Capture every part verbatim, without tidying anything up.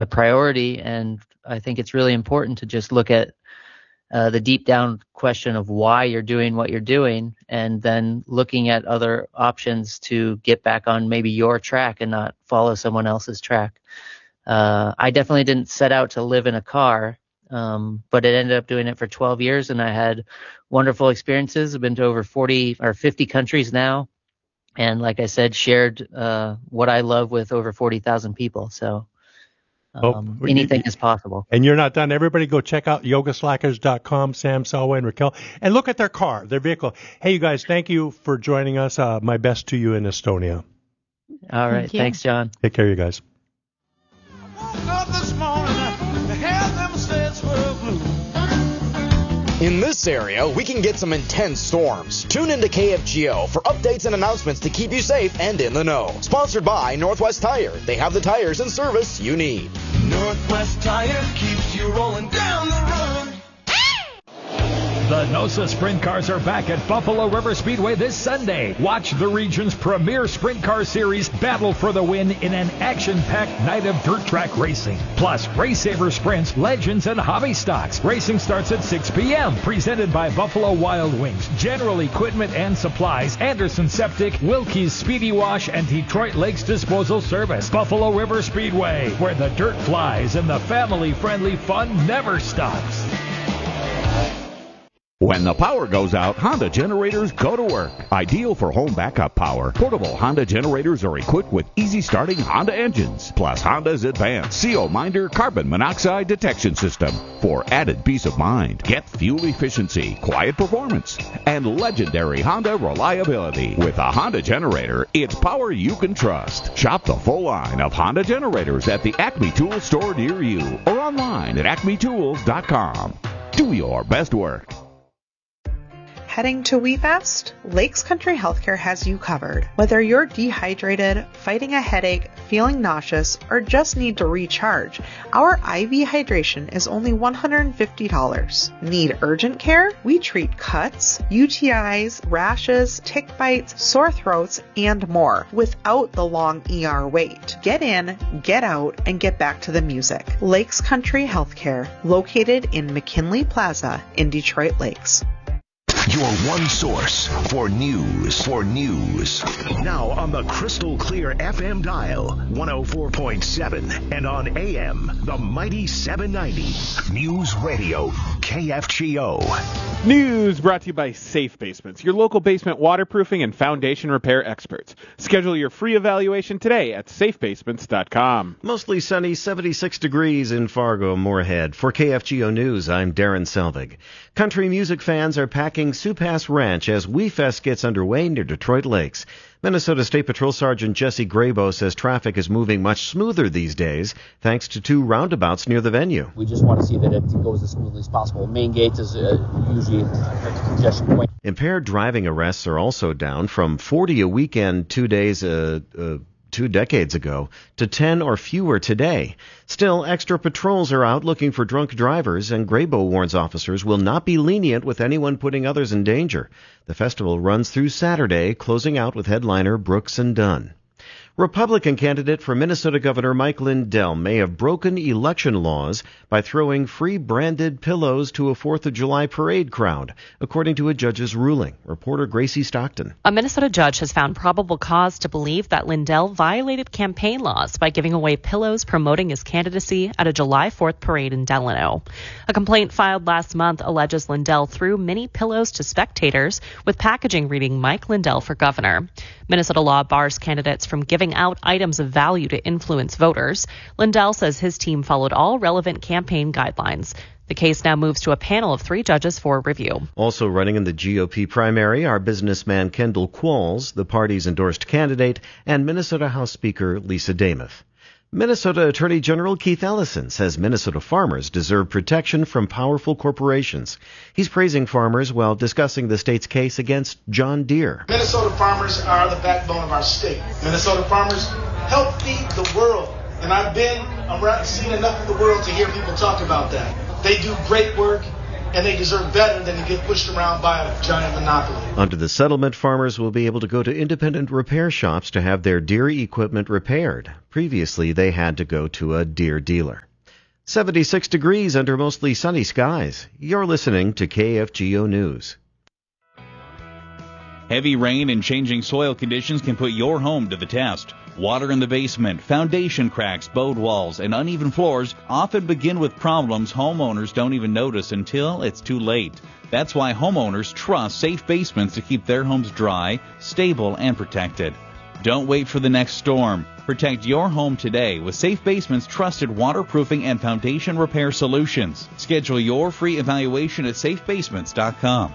a priority. And I think it's really important to just look at uh, the deep down question of why you're doing what you're doing, and then looking at other options to get back on maybe your track and not follow someone else's track. Uh, I definitely didn't set out to live in a car, um, but it ended up doing it for twelve years, and I had wonderful experiences. I've been to over forty or fifty countries now, and like I said, shared uh, what I love with over forty thousand people. So um, oh, anything you, is possible. And you're not done. Everybody go check out yoga slackers dot com, Sam, Salwa, and Raquel, and look at their car, their vehicle. Hey, you guys, thank you for joining us. Uh, my best to you in Estonia. All right. Thank Thanks, John. Take care, you guys. In this area, we can get some intense storms. Tune into K F G O for updates and announcements to keep you safe and in the know. Sponsored by Northwest Tire. They have the tires and service you need. Northwest Tire keeps you rolling down the road. The NOSA Sprint Cars are back at Buffalo River Speedway this Sunday. Watch the region's premier sprint car series battle for the win in an action-packed night of dirt track racing. Plus, Race Saver Sprints, Legends, and Hobby Stocks. Racing starts at six p.m. Presented by Buffalo Wild Wings, General Equipment and Supplies, Anderson Septic, Wilkie's Speedy Wash, and Detroit Lakes Disposal Service. Buffalo River Speedway, where the dirt flies and the family-friendly fun never stops. When the power goes out, Honda generators go to work. Ideal for home backup power, portable Honda generators are equipped with easy-starting Honda engines, plus Honda's advanced C O Minder carbon monoxide detection system. For added peace of mind, get fuel efficiency, quiet performance, and legendary Honda reliability. With a Honda generator, it's power you can trust. Shop the full line of Honda generators at the Acme Tools store near you or online at acme tools dot com. Do your best work. Heading to WeFest? Lakes Country Healthcare has you covered. Whether you're dehydrated, fighting a headache, feeling nauseous, or just need to recharge, our I V hydration is only one hundred fifty dollars. Need urgent care? We treat cuts, U T Is, rashes, tick bites, sore throats, and more without the long E R wait. Get in, get out, and get back to the music. Lakes Country Healthcare, located in McKinley Plaza in Detroit Lakes. Your one source for news, for news. Now on the crystal clear F M dial, one oh four point seven, and on A M, the mighty seven ninety. News Radio, K F G O. News brought to you by Safe Basements, your local basement waterproofing and foundation repair experts. Schedule your free evaluation today at safe basements dot com. Mostly sunny, seventy-six degrees in Fargo, Moorhead. For K F G O News, I'm Darren Selvig. Country music fans are packing Sioux Pass Ranch as WeFest gets underway near Detroit Lakes. Minnesota State Patrol Sergeant Jesse Grabo says traffic is moving much smoother these days thanks to two roundabouts near the venue. We just want to see that it goes as smoothly as possible. Main gate is uh, usually a congestion point. Impaired driving arrests are also down from forty a weekend two days uh, uh, two decades ago to ten or fewer today. Still, extra patrols are out looking for drunk drivers, and Grabo warns officers will not be lenient with anyone putting others in danger. The festival runs through Saturday, closing out with headliner Brooks and Dunn. Republican candidate for Minnesota Governor Mike Lindell may have broken election laws by throwing free branded pillows to a fourth of July parade crowd, according to a judge's ruling. Reporter Gracie Stockton. A Minnesota judge has found probable cause to believe that Lindell violated campaign laws by giving away pillows promoting his candidacy at a July fourth parade in Delano. A complaint filed last month alleges Lindell threw mini pillows to spectators with packaging reading Mike Lindell for governor. Minnesota law bars candidates from giving out items of value to influence voters. Lindell says his team followed all relevant campaign guidelines. The case now moves to a panel of three judges for review. Also running in the G O P primary are businessman Kendall Qualls, the party's endorsed candidate, and Minnesota House Speaker Lisa Damuth. Minnesota Attorney General Keith Ellison says Minnesota farmers deserve protection from powerful corporations. He's praising farmers while discussing the state's case against John Deere. Minnesota farmers are the backbone of our state. Minnesota farmers help feed the world. And I've been around, seen enough of the world to hear people talk about that. They do great work. and they deserve better than to get pushed around by a giant monopoly. Under the settlement, farmers will be able to go to independent repair shops to have their Deere equipment repaired. Previously, they had to go to a Deere dealer. seventy-six degrees under mostly sunny skies. You're listening to K F G O News. Heavy rain and changing soil conditions can put your home to the test. Water in the basement, foundation cracks, bowed walls, and uneven floors often begin with problems homeowners don't even notice until it's too late. That's why homeowners trust Safe Basements to keep their homes dry, stable, and protected. Don't wait for the next storm. Protect your home today with Safe Basements' trusted waterproofing and foundation repair solutions. Schedule your free evaluation at safe basements dot com.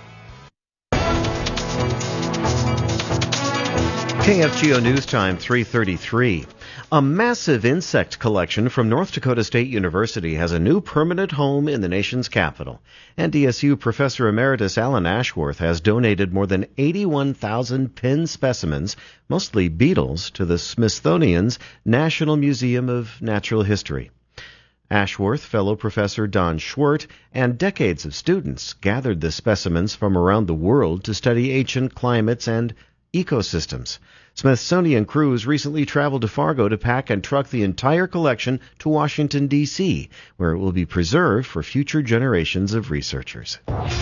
K F G O News Time, three thirty-three. A massive insect collection from North Dakota State University has a new permanent home in the nation's capital. N D S U Professor Emeritus Alan Ashworth has donated more than eighty-one thousand pin specimens, mostly beetles, to the Smithsonian's National Museum of Natural History. Ashworth, fellow Professor Don Schwert, and decades of students gathered the specimens from around the world to study ancient climates and ecosystems. Smithsonian crews recently traveled to Fargo to pack and truck the entire collection to Washington, D C, where it will be preserved for future generations of researchers.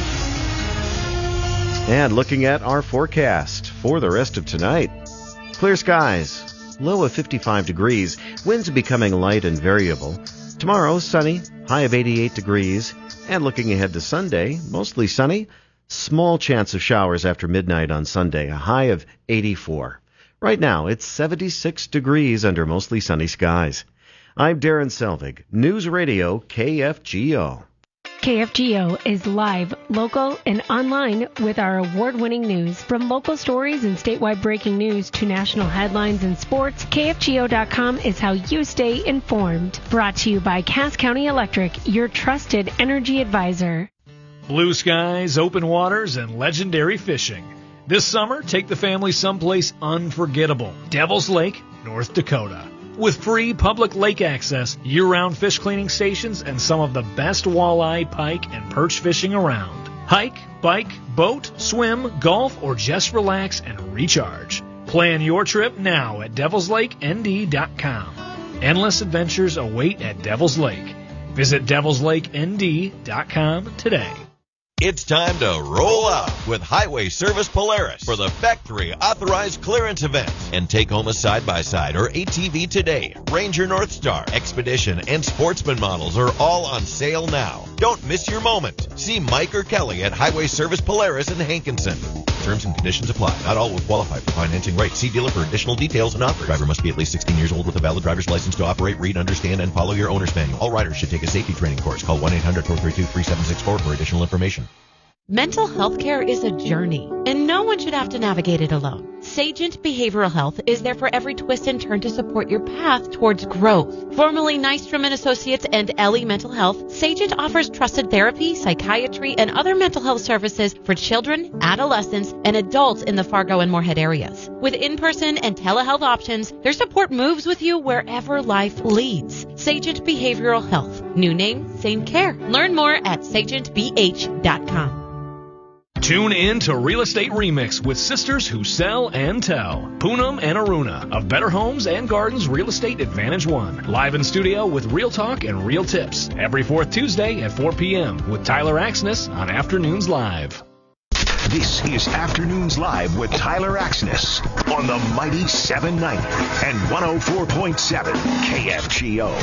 And looking at our forecast for the rest of tonight. Clear skies, low of fifty-five degrees, winds becoming light and variable. Tomorrow, sunny, high of eighty-eight degrees. And looking ahead to Sunday, mostly sunny, small chance of showers after midnight on Sunday, a high of eighty-four. Right now, it's seventy-six degrees under mostly sunny skies. I'm Darren Selvig, News Radio K F G O. K F G O is live, local, and online with our award-winning news. From local stories and statewide breaking news to national headlines and sports, K F G O dot com is how you stay informed. Brought to you by Cass County Electric, your trusted energy advisor. Blue skies, open waters, and legendary fishing. This summer, take the family someplace unforgettable. Devil's Lake, North Dakota. With free public lake access, year-round fish cleaning stations, and some of the best walleye, pike, and perch fishing around. Hike, bike, boat, swim, golf, or just relax and recharge. Plan your trip now at devils lake N D dot com. Endless adventures await at Devil's Lake. Visit devils lake N D dot com today. It's time to roll out with Highway Service Polaris for the factory authorized clearance event and take home a side-by-side or A T V today. Ranger Northstar, Expedition, and Sportsman models are all on sale now. Don't miss your moment. See Mike or Kelly at Highway Service Polaris in Hankinson. Terms and conditions apply. Not all will qualify for financing rates. See dealer for additional details and offers. Driver must be at least sixteen years old with a valid driver's license to operate, read, understand, and follow your owner's manual. All riders should take a safety training course. Call one eight hundred four three two three seven six four for additional information. Mental health care is a journey, and no one should have to navigate it alone. Sagent Behavioral Health is there for every twist and turn to support your path towards growth. Formerly Nystrom and Associates and Ellie Mental Health, Sagent offers trusted therapy, psychiatry, and other mental health services for children, adolescents, and adults in the Fargo and Moorhead areas. With in-person and telehealth options, their support moves with you wherever life leads. Sagent Behavioral Health. New name, same care. Learn more at sagent b h dot com. Tune in to Real Estate Remix with sisters who sell and tell. Poonam and Aruna of Better Homes and Gardens Real Estate Advantage One. Live in studio with real talk and real tips. Every fourth Tuesday at four p.m. with Tyler Axness on Afternoons Live. This is Afternoons Live with Tyler Axness on the Mighty seven ninety and one oh four point seven K F G O.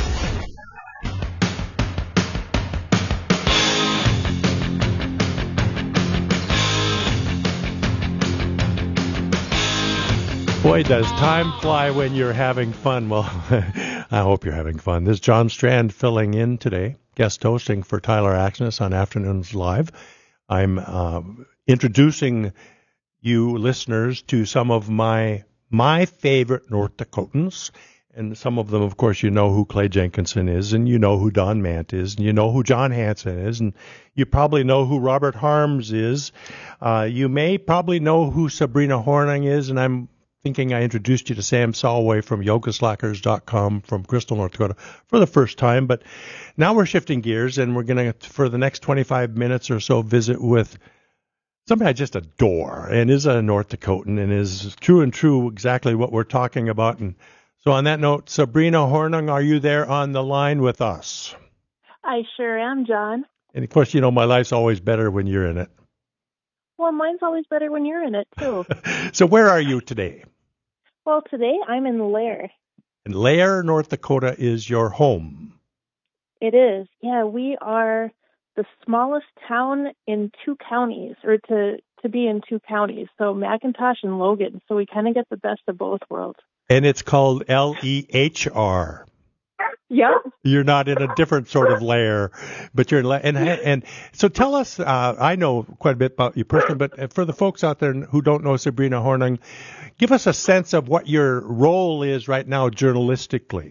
Boy, does time fly when you're having fun. Well, I hope you're having fun. This is John Strand filling in today, guest hosting for Tyler Axness on Afternoons Live. I'm uh, introducing you listeners to some of my my favorite North Dakotans. And some of them, of course, you know who Clay Jenkinson is, and you know who Don Mant is, and you know who John Hansen is, and you probably know who Robert Harms is. Uh, you may probably know who Sabrina Horning is, and I'm thinking I introduced you to Sam Solway from yoga slackers dot com from Crystal, North Dakota for the first time. But now we're shifting gears, and we're going to, for the next twenty-five minutes or so, visit with somebody I just adore and is a North Dakotan and is true and true exactly what we're talking about. And so on that note, Sabrina Hornung, are you there on the line with us? I sure am, John. And of course, you know, my life's always better when you're in it. Well, mine's always better when you're in it, too. So where are you today? Well, today I'm in Lair. And Lair, North Dakota is your home. It is. Yeah, we are the smallest town in two counties, or to, to be in two counties, so McIntosh and Logan. So we kind of get the best of both worlds. And it's called L E H R. Yep. You're not in a different sort of layer, but you're in la- and and so tell us. Uh, I know quite a bit about you personally, but for the folks out there who don't know Sabrina Hornung, give us a sense of what your role is right now journalistically.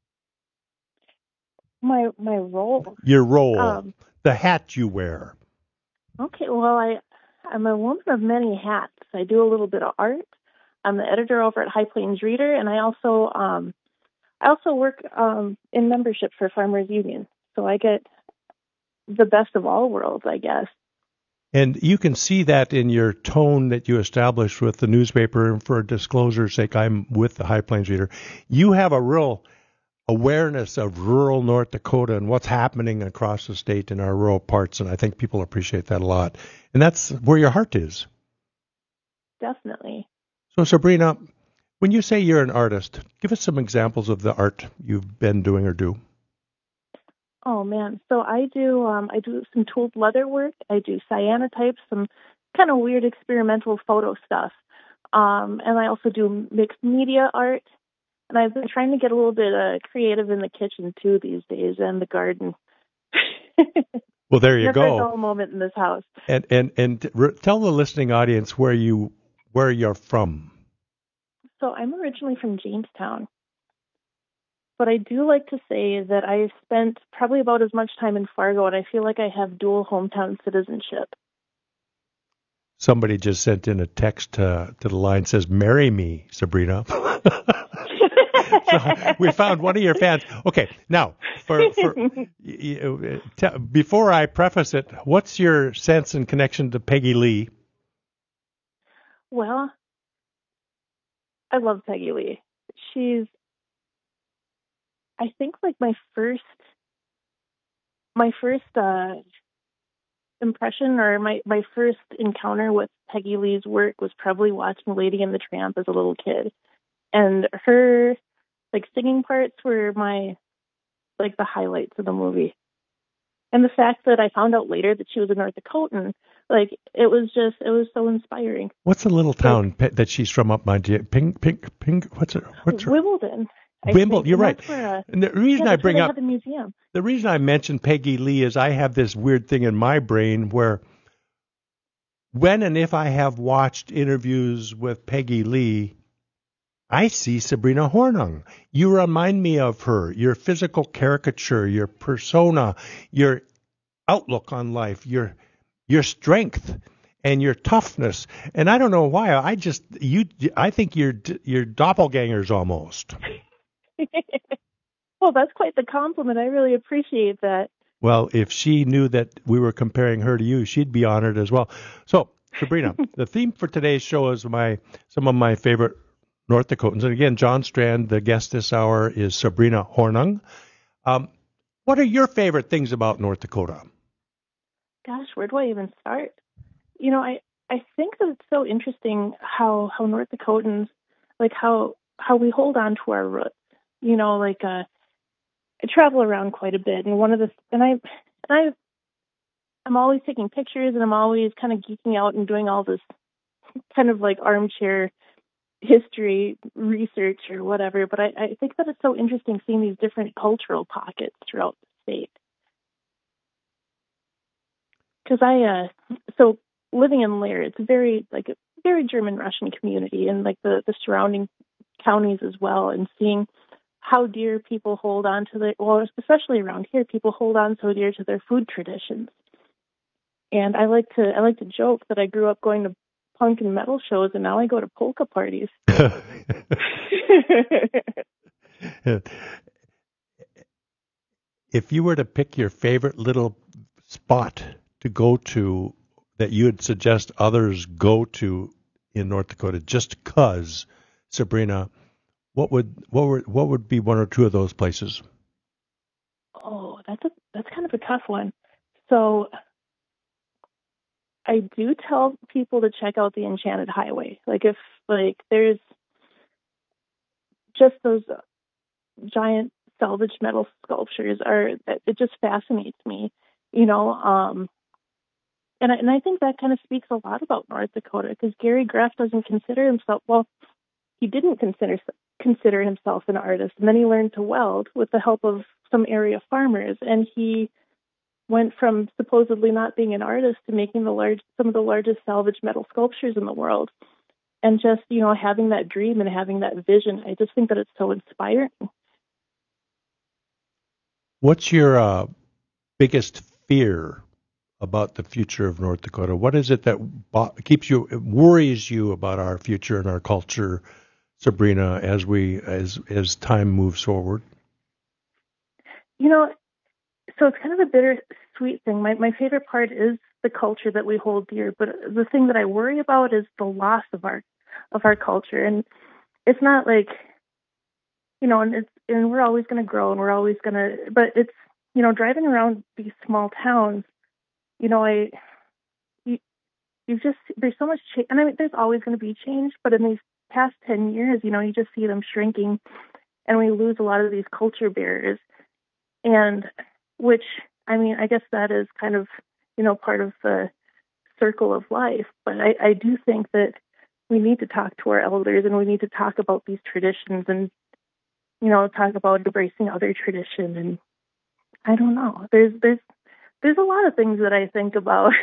My my role. Your role, um, the hat you wear. Okay, well, I I'm a woman of many hats. I do a little bit of art. I'm the editor over at High Plains Reader, and I also um. I also work um, in membership for Farmers Union, so I get the best of all worlds, I guess. And you can see that in your tone that you established with the newspaper, and for disclosure's sake, I'm with the High Plains Reader. You have a real awareness of rural North Dakota and what's happening across the state in our rural parts, and I think people appreciate that a lot. And that's where your heart is. Definitely. So, Sabrina, when you say you're an artist, give us some examples of the art you've been doing or do. Oh man, so I do um, I do some tooled leather work. I do cyanotypes, some kind of weird experimental photo stuff, um, and I also do mixed media art. And I've been trying to get a little bit uh, creative in the kitchen too these days, and the garden. Well, there you Never go. a dull moment in this house. And and and re- tell the listening audience where you where you're from. So I'm originally from Jamestown, but I do like to say that I spent probably about as much time in Fargo, and I feel like I have dual hometown citizenship. Somebody just sent in a text uh, to the line, says, "Marry me, Sabrina." So we found one of your fans. Okay, now, for, for t- before I preface it, what's your sense and connection to Peggy Lee? Well, I love Peggy Lee. She's, I think, like my first, my first uh, impression or my, my first encounter with Peggy Lee's work was probably watching Lady and the Tramp as a little kid. And her, like, singing parts were my, like, the highlights of the movie. And the fact that I found out later that she was a North Dakotan, like, it was just, it was so inspiring. What's the little town like, that she's from up my, Pink, Pink, Pink, what's her, what's her? Wimbledon. Wimbledon, you're right. Where, uh, and the reason yeah, I bring up, the museum. The reason I mentioned Peggy Lee is I have this weird thing in my brain where when and if I have watched interviews with Peggy Lee, I see Sabrina Hornung. You remind me of her, your physical caricature, your persona, your outlook on life, your your strength and your toughness. And I don't know why. I just you I think you're you're doppelgangers almost. Well, that's quite the compliment. I really appreciate that. Well, if she knew that we were comparing her to you, she'd be honored as well. So, Sabrina, the theme for today's show is my some of my favorite North Dakotans. And again, John Strand, the guest this hour, is Sabrina Hornung. Um, what are your favorite things about North Dakota? Gosh, where do I even start? You know, I, I think that it's so interesting how, how North Dakotans, like how how we hold on to our roots. You know, like uh, I travel around quite a bit, and one of the and I and I I'm always taking pictures, and I'm always kind of geeking out and doing all this kind of like armchair history research or whatever, but I, I think that it's so interesting seeing these different cultural pockets throughout the state. Because I, uh, so living in Lair, it's a very, like, a very German-Russian community, and, like, the, the surrounding counties as well, and seeing how dear people hold on to their, well, especially around here, people hold on so dear to their food traditions. And I like to, I like to joke that I grew up going to punk and metal shows, and now I go to polka parties. If you were to pick your favorite little spot to go to that you would suggest others go to in North Dakota, just 'cause, Sabrina, what would what would what would be one or two of those places? Oh, that's a that's kind of a tough one. So I do tell people to check out the Enchanted Highway. Like if like there's just those giant salvage metal sculptures are it just fascinates me, you know. Um, and I, and I think that kind of speaks a lot about North Dakota, because Gary Greff doesn't consider himself well. He didn't consider consider himself an artist, and then he learned to weld with the help of some area farmers, and he went from supposedly not being an artist to making the large some of the largest salvage metal sculptures in the world. And just, you know, having that dream and having that vision, I just think that it's so inspiring. What's your uh, biggest fear about the future of North Dakota? What is it that bo- keeps you, worries you about our future and our culture, Sabrina, as we as as time moves forward? You know, so it's kind of a bittersweet thing. My my favorite part is the culture that we hold dear, but the thing that I worry about is the loss of our of our culture. And it's not like, you know, and it's and we're always going to grow, and we're always going to, but it's, you know, driving around these small towns, you know, I, you, you just, there's so much change, and I mean, there's always going to be change, but in these past ten years, you know, you just see them shrinking, and we lose a lot of these culture barriers, and which, I mean, I guess that is kind of, you know, part of the circle of life, but I, I do think that we need to talk to our elders, and we need to talk about these traditions, and, you know, talk about embracing other tradition. And I don't know. There's there's there's a lot of things that I think about.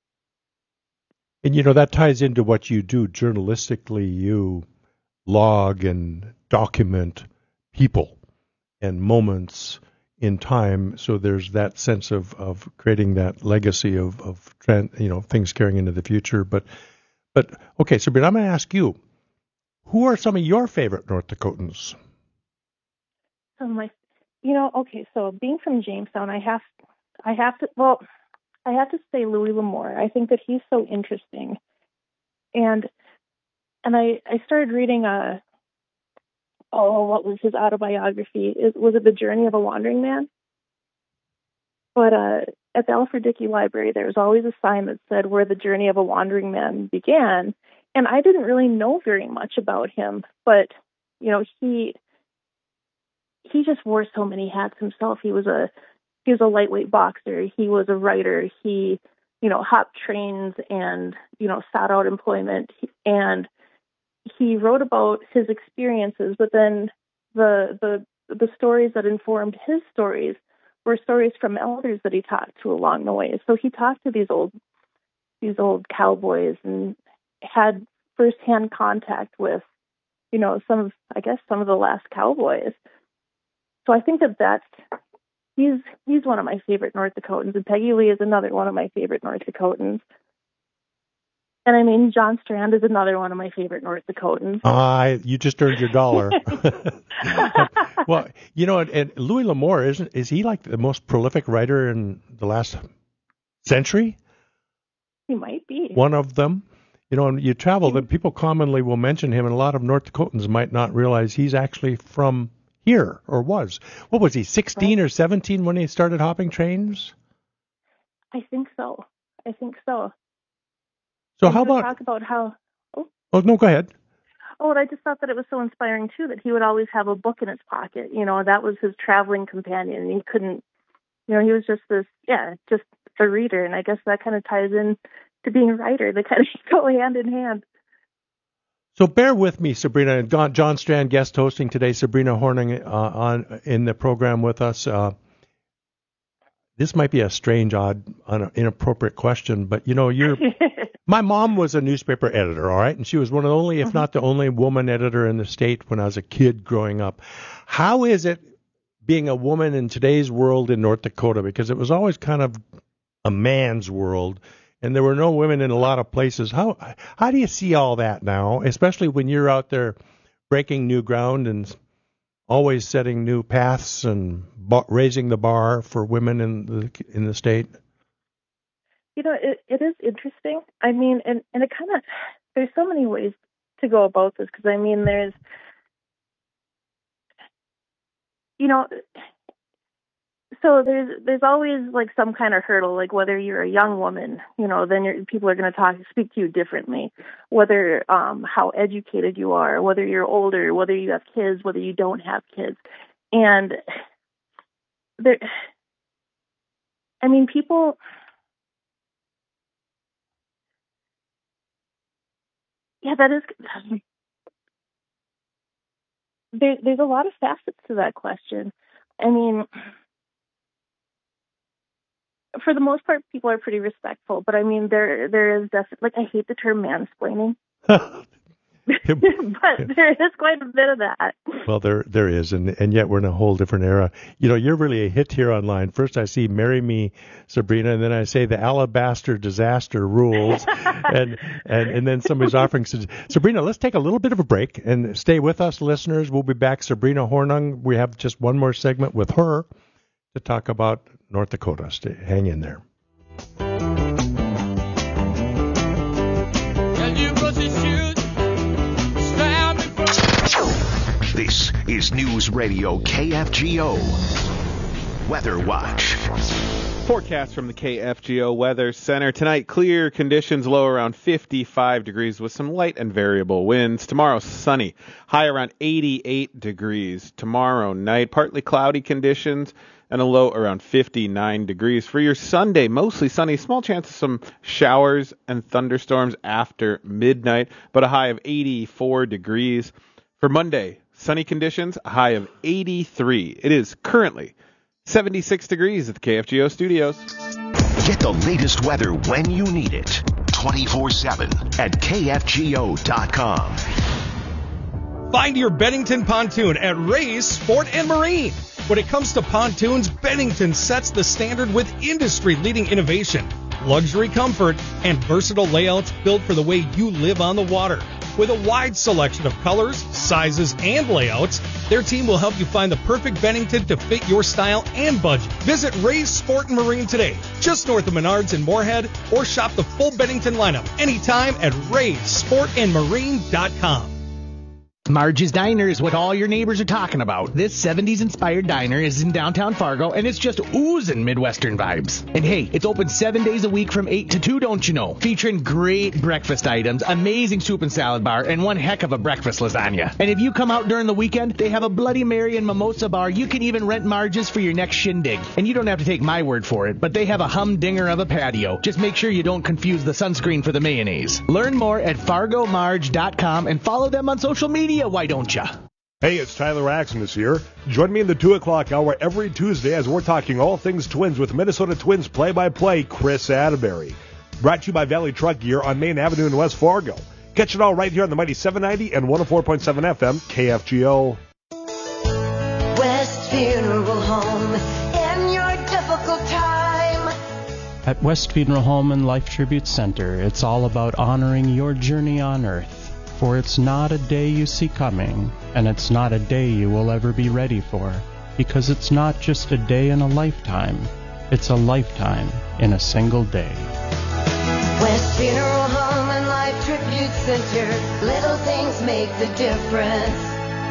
And, you know, that ties into what you do journalistically. You log and document people and moments in time. So there's that sense of, of creating that legacy of, of you know, things carrying into the future. But, but okay, Sabrina, I'm going to ask you, who are some of your favorite North Dakotans? So my, you know, okay, so being from Jamestown, I have, I have to, well, I have to say Louis L'Amour. I think that he's so interesting, and and I I started reading a, oh, what was his autobiography? Is, was it The Journey of a Wandering Man? But uh, at the Alfred Dickey Library, there was always a sign that said where the journey of a wandering man began, and I didn't really know very much about him, but you know, he. He just wore so many hats himself. He was a he was a lightweight boxer. He was a writer. He, you know, hopped trains and, you know, sought out employment. And he wrote about his experiences, but then the the the stories that informed his stories were stories from elders that he talked to along the way. So he talked to these old these old cowboys and had firsthand contact with, you know, some of I guess some of the last cowboys. So I think that that's, he's he's one of my favorite North Dakotans, and Peggy Lee is another one of my favorite North Dakotans. And I mean, John Strand is another one of my favorite North Dakotans. Ah, uh, you just earned your dollar. Well, you know, and, and Louis L'Amour, isn't is he like the most prolific writer in the last century? He might be. One of them. You know, and you travel, that people commonly will mention him, and a lot of North Dakotans might not realize he's actually from here, or was. What was he, sixteen right. or seventeen when he started hopping trains? I think so. I think so. So and how about... talk about how... Oh. oh, no, go ahead. Oh, and I just thought that it was so inspiring, too, that he would always have a book in his pocket. You know, that was his traveling companion. He couldn't... You know, he was just this, yeah, just a reader. And I guess that kind of ties in to being a writer. They kind of go hand in hand. So bear with me, Sabrina. John Strand guest hosting today. Sabrina Horning uh, on in the program with us. Uh, this might be a strange, odd, un- inappropriate question, but you know, you're. My mom was a newspaper editor, all right, and she was one of the only, if not the only, woman editor in the state when I was a kid growing up. How is it being a woman in today's world in North Dakota? Because it was always kind of a man's world. and there were no women in a lot of places. How how do you see all that now, especially when you're out there breaking new ground and always setting new paths and ba- raising the bar for women in the in the state? You know, it, it is interesting. I mean, and, and it kind of, there's so many ways to go about this, because, I mean, there's, you know, so there's there's always, like, some kind of hurdle, like whether you're a young woman, you know, then you're, people are going to talk, speak to you differently, whether um, how educated you are, whether you're older, whether you have kids, whether you don't have kids. And there, I mean, people... Yeah, that is. There, there's a lot of facets to that question. I mean, for the most part, people are pretty respectful. But I mean, there there is definitely, like, I hate the term mansplaining, but there is quite a bit of that. Well, there there is, and and yet we're in a whole different era. You know, you're really a hit here online. First, I see "Marry Me, Sabrina," and then I say "The Alabaster Disaster Rules," and and and then somebody's offering Sabrina. Let's take a little bit of a break and stay with us, listeners. We'll be back. Sabrina Hornung. We have just one more segment with her to talk about North Dakota. Stay, hang in there. This is News Radio K F G O Weather Watch. Forecast from the K F G O Weather Center. Tonight, clear conditions, low around fifty-five degrees with some light and variable winds. Tomorrow, sunny, high around eighty-eight degrees. Tomorrow night, partly cloudy conditions and a low around fifty-nine degrees. For your Sunday, mostly sunny, small chance of some showers and thunderstorms after midnight, but a high of eighty-four degrees. For Monday, sunny conditions, a high of eighty-three. It is currently seventy-six degrees at the K F G O studios. Get the latest weather when you need it. twenty-four seven at K F G O dot com. Find your Bennington pontoon at Ray's Sport and Marine. When it comes to pontoons, Bennington sets the standard with industry-leading innovation, luxury comfort, and versatile layouts built for the way you live on the water. With a wide selection of colors, sizes, and layouts, their team will help you find the perfect Bennington to fit your style and budget. Visit Ray's Sport and Marine today, just north of Menards in Moorhead, or shop the full Bennington lineup anytime at rays sport and marine dot com. Marge's Diner is what all your neighbors are talking about. This seventies-inspired diner is in downtown Fargo, and it's just oozing Midwestern vibes. And hey, it's open seven days a week from eight to two, don't you know? Featuring great breakfast items, amazing soup and salad bar, and one heck of a breakfast lasagna. And if you come out during the weekend, they have a Bloody Mary and mimosa bar. You can even rent Marge's for your next shindig. And you don't have to take my word for it, but they have a humdinger of a patio. Just make sure you don't confuse the sunscreen for the mayonnaise. Learn more at fargo marge dot com and follow them on social media. Why don't ya? Hey, it's Tyler Axon here. Join me in the two o'clock hour every Tuesday as we're talking all things Twins with Minnesota Twins play-by-play Chris Atterbury. Brought to you by Valley Truck Gear on Main Avenue in West Fargo. Catch it all right here on the Mighty seven ninety and one oh four point seven F M K F G O. West Funeral Home in your difficult time. At West Funeral Home and Life Tribute Center, it's all about honoring your journey on Earth. For it's not a day you see coming, and it's not a day you will ever be ready for, because it's not just a day in a lifetime, it's a lifetime in a single day. West Funeral Home and Life Tribute Center, little things make the difference.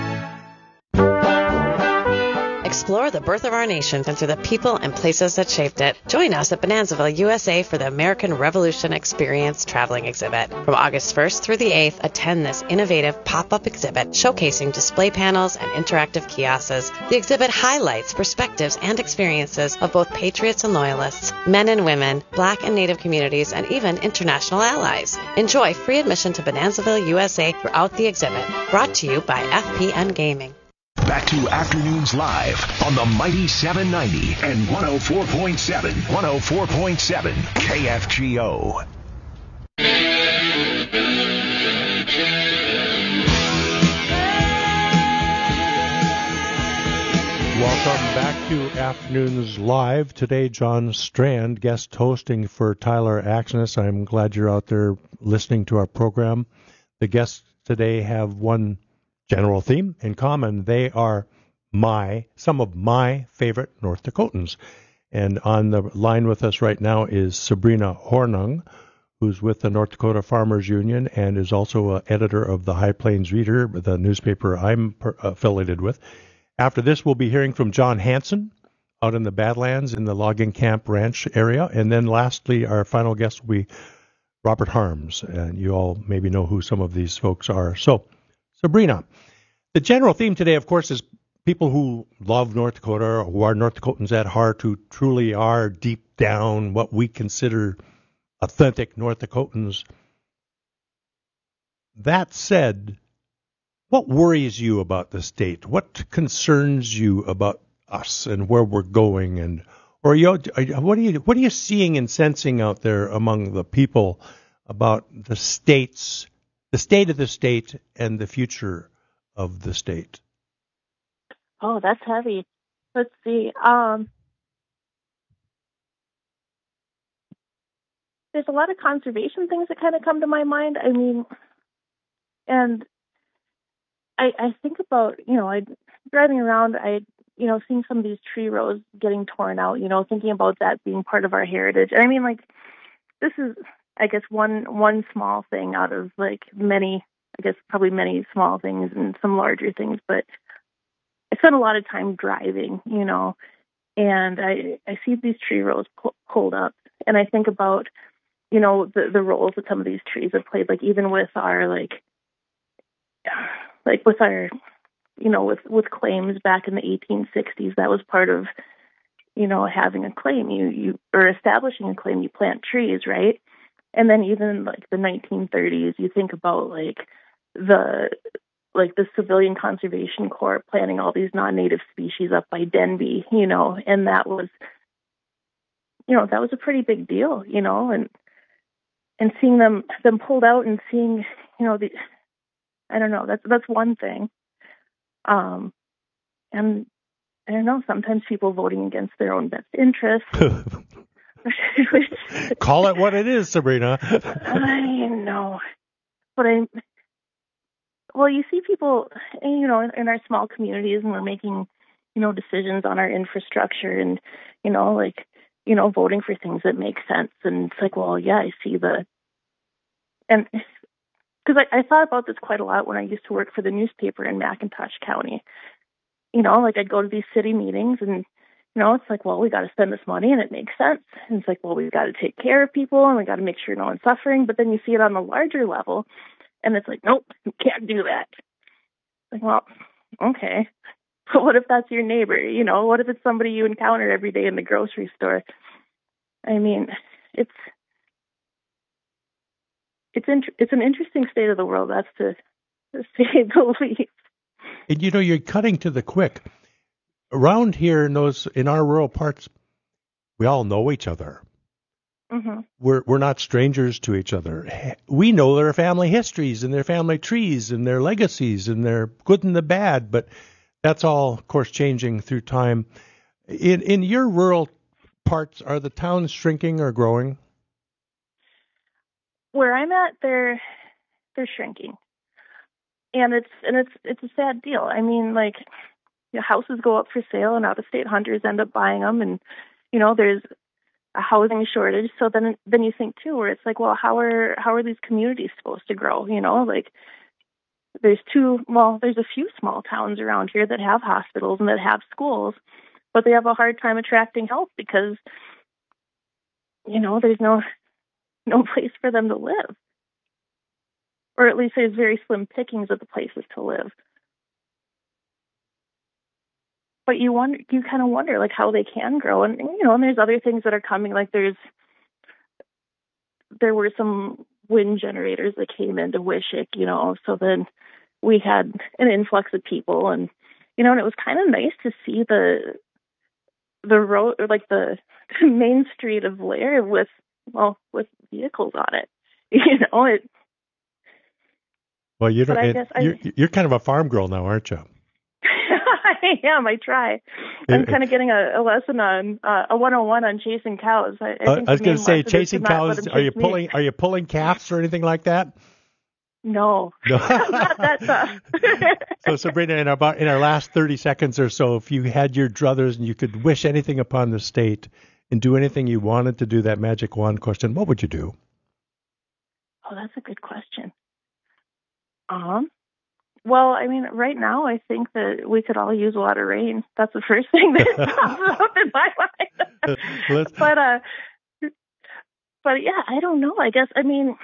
Explore the birth of our nation and through the people and places that shaped it. Join us at Bonanzaville, U S A for the American Revolution Experience Traveling Exhibit. From August first through the eighth, attend this innovative pop-up exhibit showcasing display panels and interactive kiosks. The exhibit highlights perspectives and experiences of both patriots and loyalists, men and women, Black and Native communities, and even international allies. Enjoy free admission to Bonanzaville, U S A throughout the exhibit. Brought to you by F P N Gaming. Back to Afternoons Live on the Mighty seven ninety and one oh four point seven. one oh four point seven K F G O. Welcome back to Afternoons Live. Today, John Strand, guest hosting for Tyler Axness. I'm glad you're out there listening to our program. The guests today have one general theme in common. They are my, some of my favorite North Dakotans. And on the line with us right now is Sabrina Hornung, who's with the North Dakota Farmers Union and is also an editor of the High Plains Reader, the newspaper I'm per- affiliated with. After this, we'll be hearing from John Hansen out in the Badlands in the Logging Camp Ranch area. And then lastly, our final guest will be Robert Harms. And you all maybe know who some of these folks are. So, Sabrina, the general theme today, of course, is people who love North Dakota, who are North Dakotans at heart, who truly are deep down what we consider authentic North Dakotans. That said, what worries you about the state? What concerns you about us and where we're going? And or are you, are you, what are you what are you seeing and sensing out there among the people about the states, the state of the state, and the future of the state? Oh, that's heavy. Let's see. Um, there's a lot of conservation things that kind of come to my mind. I mean, and I, I think about, you know, I driving around, I, you know, seeing some of these tree rows getting torn out, you know, thinking about that being part of our heritage. I mean, like, this is, I guess, one one small thing out of, like, many, I guess, probably many small things and some larger things. But I spent a lot of time driving, you know, and I, I see these tree rows pull, pulled up, and I think about, you know, the, the roles that some of these trees have played, like, even with our, like, like with our, you know, with, with claims back in the eighteen sixties, that was part of, you know, having a claim, you, you, or establishing a claim, you plant trees, right? And then even like the nineteen thirties, you think about like the, like the Civilian Conservation Corps planting all these non-native species up by Denby, you know, and that was, you know, that was a pretty big deal, you know, and, and seeing them, them pulled out and seeing, you know, the, I don't know. That's that's one thing. Um, and I don't know. Sometimes people voting against their own best interests. Call it what it is, Sabrina. I know, but I. Well, you see people, you know, in, in our small communities, and we're making, you know, decisions on our infrastructure, and you know, like, you know, voting for things that make sense. And it's like, well, yeah, I see the, and. Because I, I thought about this quite a lot when I used to work for the newspaper in McIntosh County. You know, like I'd go to these city meetings and, you know, it's like, well, we got to spend this money and it makes sense. And it's like, well, we've got to take care of people and we got to make sure no one's suffering. But then you see it on the larger level and it's like, nope, you can't do that. Like, well, okay. But what if that's your neighbor? You know, what if it's somebody you encounter every day in the grocery store? I mean, it's, It's int- it's an interesting state of the world, that's to, to say the least. And you know, you're cutting to the quick. Around here in those in our rural parts, we all know each other. Mm-hmm. We're we're not strangers to each other. We know their family histories and their family trees and their legacies and their good and the bad. But that's all, of course, changing through time. In in your rural parts, are the towns shrinking or growing? Where I'm at, they're they're shrinking, and it's and it's it's a sad deal. I mean, like, you know, houses go up for sale, and out-of-state hunters end up buying them, and you know, there's a housing shortage. So then then you think too, where it's like, well, how are how are these communities supposed to grow? You know, like there's two, well, there's a few small towns around here that have hospitals and that have schools, but they have a hard time attracting help because, you know, there's no. no place for them to live. Or at least there's very slim pickings of the places to live. But you wonder, you kind of wonder, like, how they can grow. And, you know, and there's other things that are coming, like there's, there were some wind generators that came into Wishick, you know, so then we had an influx of people, and, you know, and it was kind of nice to see the, the road, or like the, the main street of Lair with, well, with vehicles on it, you know, it. Well, you don't, I it, guess I, you're, you're kind of a farm girl now, aren't you? I am. I try. I'm kind of getting a, a lesson on uh, a one oh one on chasing cows. I, I, uh, think I was going to say, chasing cows. Are you me. pulling? Are you pulling calves or anything like that? No, no. Not that tough. So, Sabrina, in about in our last thirty seconds or so, if you had your druthers and you could wish anything upon the state and do anything you wanted to do, that magic wand question, what would you do? Oh, that's a good question. Um. Well, I mean, right now, I think that we could all use a lot of rain. That's the first thing that pops up in my mind. but, uh, but yeah, I don't know. I guess, I mean,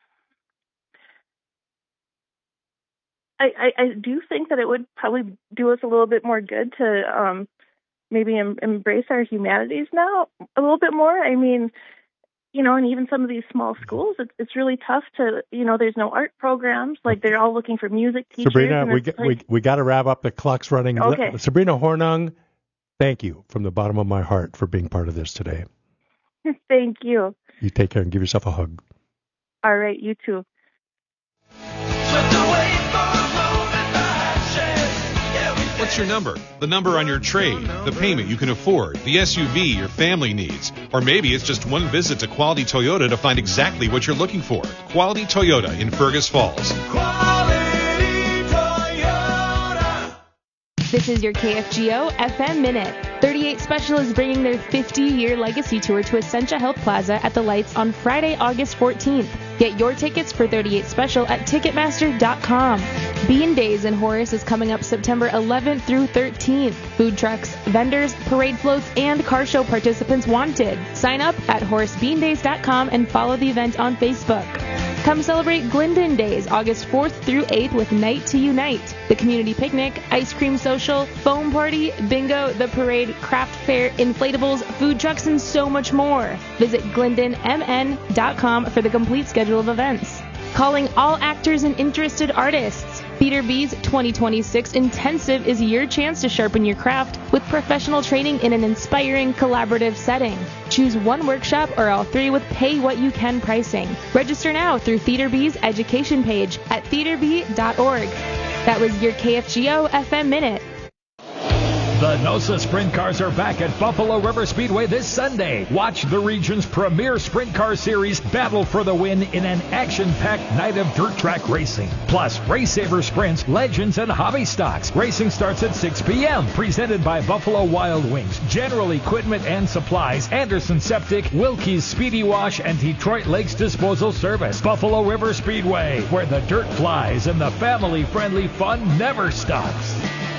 I, I, I do think that it would probably do us a little bit more good to um, maybe em- embrace our humanities now a little bit more. I mean, you know, and even some of these small schools, it's it's really tough to, you know, there's no art programs. Like, they're all looking for music teachers. Sabrina, we get, like, we we got to wrap up. The clock's running. Okay. Sabrina Hornung, thank you from the bottom of my heart for being part of this today. Thank you. You take care and give yourself a hug. All right, you too. What's your number? The number on your trade, the payment you can afford, the S U V your family needs. Or maybe it's just one visit to Quality Toyota to find exactly what you're looking for. Quality Toyota in Fergus Falls. Quality Toyota. This is your K F G O F M Minute. thirty-eight Special is bringing their fifty-year legacy tour to Essentia Health Plaza at the Lights on Friday, August fourteenth. Get your tickets for thirty-eight Special at Ticketmaster dot com. Bean Days in Horace is coming up September eleventh through thirteenth. Food trucks, vendors, parade floats, and car show participants wanted. Sign up at horace bean days dot com and follow the event on Facebook. Come celebrate Glendon Days August fourth through eighth with Night to Unite, the community picnic, ice cream social, foam party, bingo, the parade, craft fair, inflatables, food trucks, and so much more. Visit glendon m n dot com for the complete schedule of events. Calling all actors and interested artists. Theater B's twenty twenty-six Intensive is your chance to sharpen your craft with professional training in an inspiring collaborative setting. Choose one workshop or all three with pay what you can pricing. Register now through Theater B's education page at theater b dot org. That was your K F G O F M Minute. The NOSA Sprint Cars are back at Buffalo River Speedway this Sunday. Watch the region's premier sprint car series battle for the win in an action-packed night of dirt track racing. Plus, Race Saver Sprints, Legends, and Hobby Stocks. Racing starts at six p.m. Presented by Buffalo Wild Wings, General Equipment and Supplies, Anderson Septic, Wilkie's Speedy Wash, and Detroit Lakes Disposal Service. Buffalo River Speedway, where the dirt flies and the family-friendly fun never stops.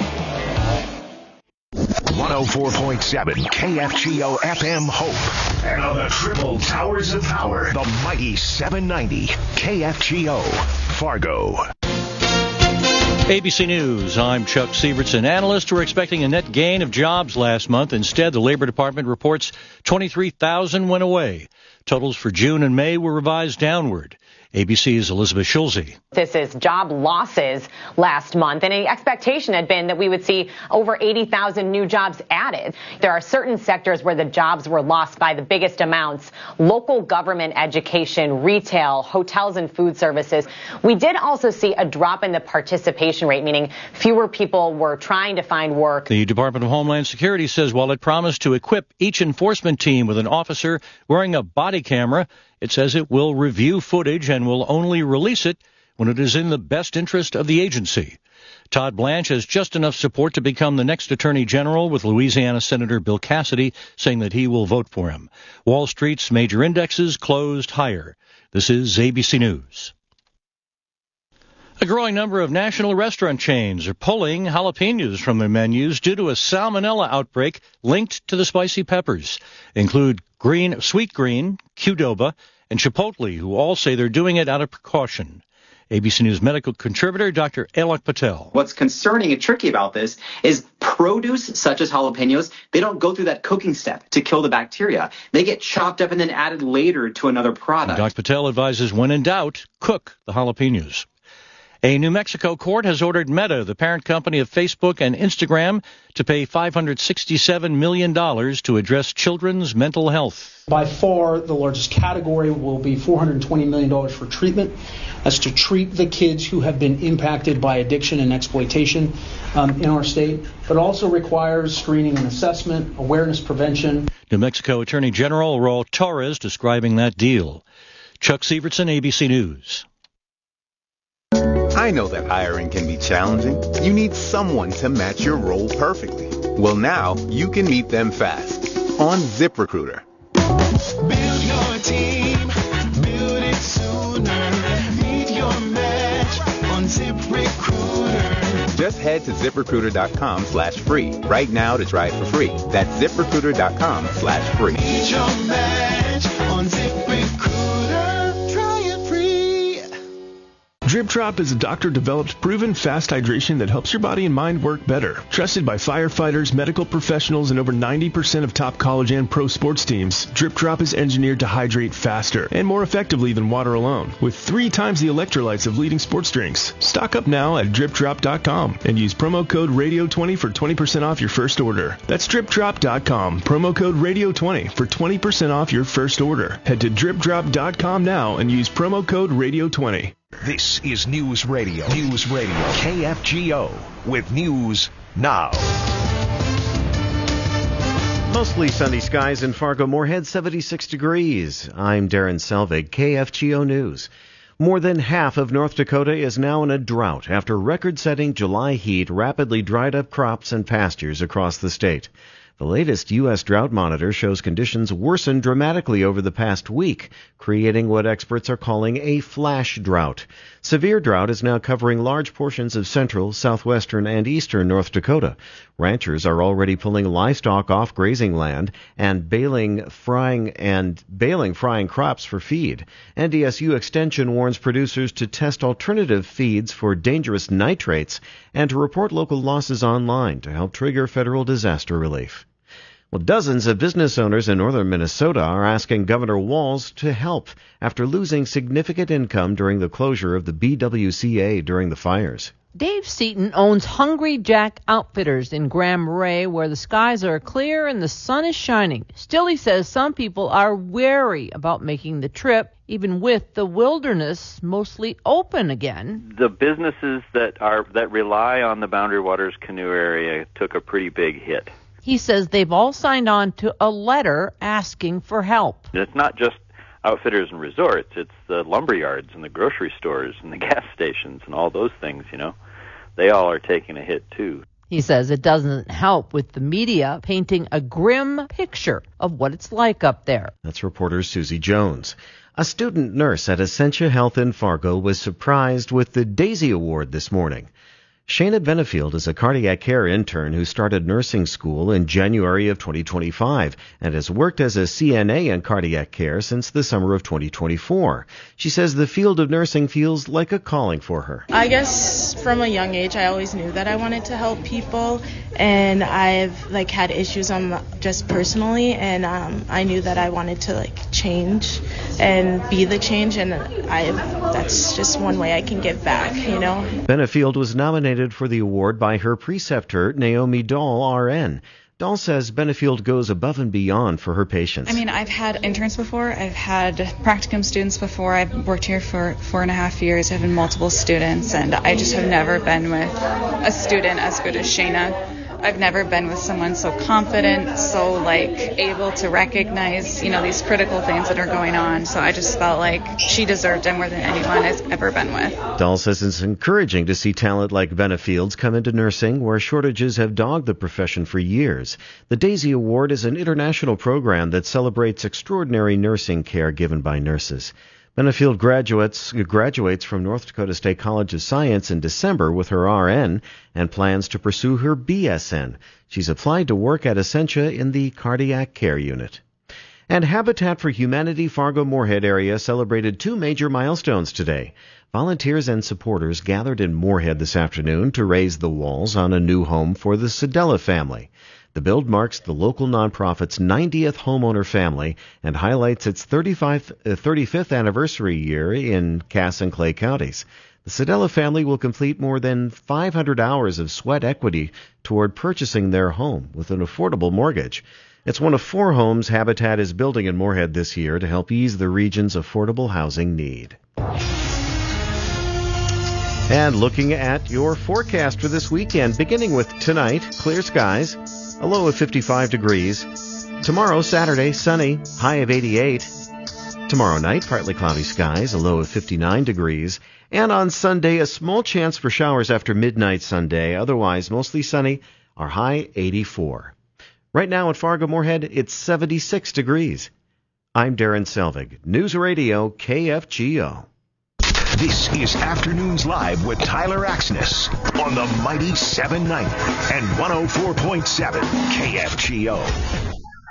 one oh four point seven K F G O F M Hope. And on the triple towers of power, the mighty seven ninety K F G O Fargo. A B C News, I'm Chuck Sievertson. Analysts were expecting a net gain of jobs last month. Instead, the Labor Department reports twenty-three thousand went away. Totals for June and May were revised downward. A B C's Elizabeth Schulze. This is job losses last month, and the expectation had been that we would see over eighty thousand new jobs added. There are certain sectors where the jobs were lost by the biggest amounts: local government, education, retail, hotels, and food services. We did also see a drop in the participation rate, meaning fewer people were trying to find work. The Department of Homeland Security says while it promised to equip each enforcement team with an officer wearing a body camera, it says it will review footage and will only release it when it is in the best interest of the agency. Todd Blanche has just enough support to become the next Attorney General, with Louisiana Senator Bill Cassidy saying that he will vote for him. Wall Street's major indexes closed higher. This is A B C News. A growing number of national restaurant chains are pulling jalapenos from their menus due to a salmonella outbreak linked to the spicy peppers. They include Green, Sweet Green, Qdoba, and Chipotle, who all say they're doing it out of precaution. A B C News medical contributor Doctor Alok Patel. What's concerning and tricky about this is produce such as jalapenos, they don't go through that cooking step to kill the bacteria. They get chopped up and then added later to another product. Doctor Patel advises when in doubt, cook the jalapenos. A New Mexico court has ordered Meta, the parent company of Facebook and Instagram, to pay five hundred sixty-seven million dollars to address children's mental health. By far, the largest category will be four hundred twenty million dollars for treatment. That's to treat the kids who have been impacted by addiction and exploitation um, in our state, but also requires screening and assessment, awareness prevention. New Mexico Attorney General Raul Torres describing that deal. Chuck Sievertson, A B C News. I know that hiring can be challenging. You need someone to match your role perfectly. Well, now you can meet them fast on ZipRecruiter. Build your team, build it sooner. Meet your match on ZipRecruiter. Just head to ZipRecruiter.com slash free right now to try it for free. That's ZipRecruiter.com slash free. Meet your match on ZipRecruiter. Try it free. Drip Drop is a doctor-developed, proven fast hydration that helps your body and mind work better. Trusted by firefighters, medical professionals, and over ninety percent of top college and pro sports teams, Drip Drop is engineered to hydrate faster and more effectively than water alone, with three times the electrolytes of leading sports drinks. Stock up now at drip drop dot com and use promo code radio twenty for twenty percent off your first order. That's drip drop dot com, promo code radio twenty for twenty percent off your first order. Head to drip drop dot com now and use promo code radio twenty. This is News Radio. News Radio. K F G O with news now. Mostly sunny skies in Fargo-Moorhead, seventy-six degrees. I'm Darren Selvig, K F G O News. More than half of North Dakota is now in a drought after record-setting July heat rapidly dried up crops and pastures across the state. The latest U S drought monitor shows conditions worsened dramatically over the past week, creating what experts are calling a flash drought. Severe drought is now covering large portions of central, southwestern, and eastern North Dakota. Ranchers are already pulling livestock off grazing land and baling, frying, and baling frying crops for feed. N D S U Extension warns producers to test alternative feeds for dangerous nitrates and to report local losses online to help trigger federal disaster relief. Well, dozens of business owners in northern Minnesota are asking Governor Walz to help after losing significant income during the closure of the B W C A during the fires. Dave Seaton owns Hungry Jack Outfitters in Grand Marais, where the skies are clear and the sun is shining. Still, he says some people are wary about making the trip, even with the wilderness mostly open again. The businesses that are that rely on the Boundary Waters canoe area took a pretty big hit. He says they've all signed on to a letter asking for help. And it's not just outfitters and resorts, it's the lumber yards and the grocery stores and the gas stations and all those things, you know. They all are taking a hit too. He says it doesn't help with the media painting a grim picture of what it's like up there. That's reporter Susie Jones. A student nurse at Essentia Health in Fargo was surprised with the Daisy Award this morning. Shayna Benefield is a cardiac care intern who started nursing school in January of twenty twenty-five and has worked as a C N A in cardiac care since the summer of twenty twenty-four. She says the field of nursing feels like a calling for her. I guess from a young age, I always knew that I wanted to help people, and I've like had issues on just personally, and um, I knew that I wanted to like change and be the change, and I that's just one way I can give back, you know. Benefield was nominated for the award by her preceptor, Naomi Dahl, R N. Dahl says Benefield goes above and beyond for her patients. I mean, I've had interns before. I've had practicum students before. I've worked here for four and a half years. I've had multiple students, and I just have never been with a student as good as Shayna. I've never been with someone so confident, so like able to recognize, you know, these critical things that are going on. So I just felt like she deserved it more than anyone has ever been with. Dahl says it's encouraging to see talent like Benefield's come into nursing, where shortages have dogged the profession for years. The Daisy Award is an international program that celebrates extraordinary nursing care given by nurses. Benefield graduates graduates from North Dakota State College of Science in December with her R N and plans to pursue her B S N. She's applied to work at Essentia in the cardiac care unit. And Habitat for Humanity Fargo-Moorhead area celebrated two major milestones today. Volunteers and supporters gathered in Moorhead this afternoon to raise the walls on a new home for the Sedella family. The build marks the local nonprofit's ninetieth homeowner family and highlights its thirty-fifth anniversary year in Cass and Clay counties. The Sedella family will complete more than five hundred hours of sweat equity toward purchasing their home with an affordable mortgage. It's one of four homes Habitat is building in Moorhead this year to help ease the region's affordable housing need. And looking at your forecast for this weekend, beginning with tonight, clear skies, a low of fifty-five degrees. Tomorrow, Saturday, sunny, high of eighty-eight. Tomorrow night, partly cloudy skies, a low of fifty-nine degrees. And on Sunday, a small chance for showers after midnight Sunday. Otherwise, mostly sunny, our high eighty-four. Right now at Fargo-Moorhead, it's seventy-six degrees. I'm Darren Selvig, News Radio K F G O. This is Afternoons Live with Tyler Axness on the Mighty seven ninety and one oh four point seven K F G O.